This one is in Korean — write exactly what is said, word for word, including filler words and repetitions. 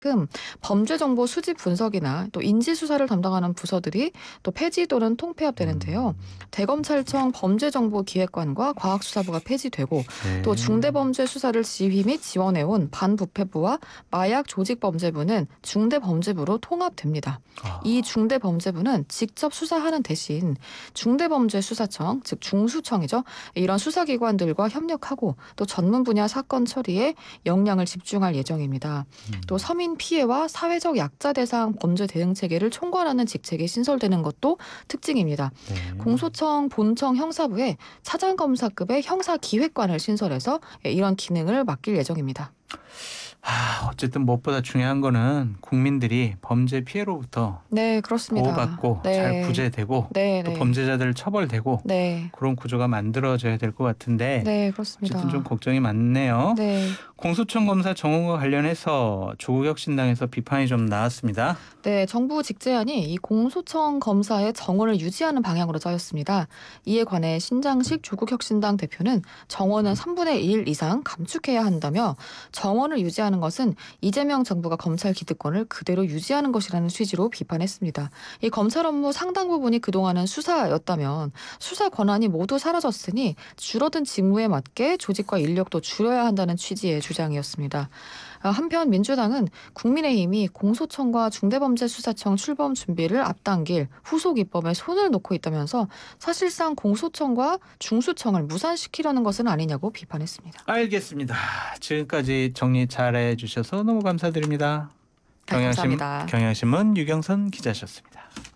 금 범죄 정보 수집 분석이나 또 인지 수사를 담당하는 부서들이 또 폐지 또는 통폐합되는데요. 음. 대검찰청 범죄정보기획관과 과학수사부가 폐지되고 또 네. 중대범죄 수사를 지휘 및 지원해온 반부패부와 마약조직범죄부는 중대범죄부로 통합됩니다. 아. 이 중대범죄부는 직접 수사하는 대신 중대범죄수사청, 즉 중수청이죠. 이런 수사기관들과 협력하고 또 전문 분야 사건 처리에 역량을 집중할 예정입니다. 음. 또 서민 피해와 사회적 약자 대상 범죄 대응 체계를 총괄하는 직책이 신설되는 것도 특징입니다. 네. 공소청 본청 형사부에 차장검사급의 형사기획관을 신설해서 이런 기능을 맡길 예정입니다. 아, 어쨌든 무엇보다 중요한 거는 국민들이 범죄 피해로부터 네, 그렇습니다. 보호받고 잘 네, 구제되고 네, 또 네, 범죄자들 처벌되고 네, 그런 구조가 만들어져야 될 것 같은데 네, 어쨌든 좀 그렇습니다. 걱정이 많네요. 네. 공소청 검사 정원과 관련해서 조국혁신당에서 비판이 좀 나왔습니다. 네, 정부 직제안이 이 공소청 검사의 정원을 유지하는 방향으로 짜였습니다. 이에 관해 신장식 조국혁신당 대표는 정원은 삼분의 일 이상 감축해야 한다며 정원을 유지하는 것은 이재명 정부가 검찰 기득권을 그대로 유지하는 것이라는 취지로 비판했습니다. 이 검찰 업무 상당 부분이 그동안은 수사였다면 수사 권한이 모두 사라졌으니 줄어든 직무에 맞게 조직과 인력도 줄여야 한다는 취지의 주장이었습니다. 한편 민주당은 국민의힘이 공소청과 중대범죄수사청 출범 준비를 앞당길 후속 입법에 손을 놓고 있다면서 사실상 공소청과 중수청을 무산시키려는 것은 아니냐고 비판했습니다. 알겠습니다. 지금까지 정리 잘해 주셔서 너무 감사드립니다. 네, 경향신, 감사합니다. 경향신문 유경선 기자셨습니다.